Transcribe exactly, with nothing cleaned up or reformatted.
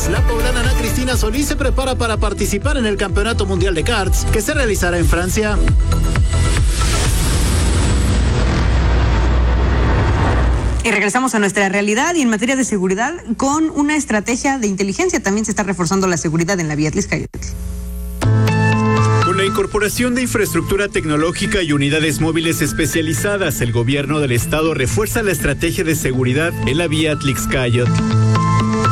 karts. La poblana Ana Cristina Solís se prepara para participar en el Campeonato Mundial de Karts, que se realizará en Francia. Y regresamos a nuestra realidad y en materia de seguridad con una estrategia de inteligencia. También se está reforzando la seguridad en la vía Atlixcáyotl. Con la incorporación de infraestructura tecnológica y unidades móviles especializadas, el gobierno del estado refuerza la estrategia de seguridad en la vía Atlixcáyotl.